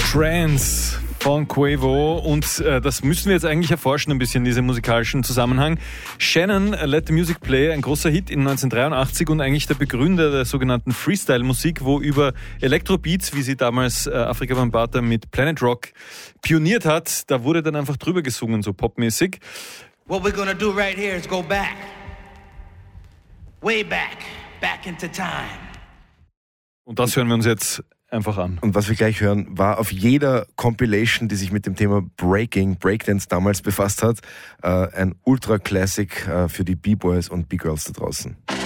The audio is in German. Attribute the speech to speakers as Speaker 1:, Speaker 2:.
Speaker 1: Trance von Quavo und das müssen wir jetzt eigentlich erforschen ein bisschen, diesen musikalischen Zusammenhang. Shannon, Let the Music Play, ein großer Hit in 1983 und eigentlich der Begründer der sogenannten Freestyle-Musik, wo über Elektrobeats, wie sie damals Afrika Bambaataa mit Planet Rock pioniert hat, da wurde dann einfach drüber gesungen, so popmäßig.
Speaker 2: What we're gonna do right here is go back. Way back. Back into time.
Speaker 1: Und das hören wir uns jetzt einfach an.
Speaker 3: Und was wir gleich hören, war auf jeder Compilation, die sich mit dem Thema Breakdance damals befasst hat, ein Ultra-Classic für die B-Boys und B-Girls da draußen.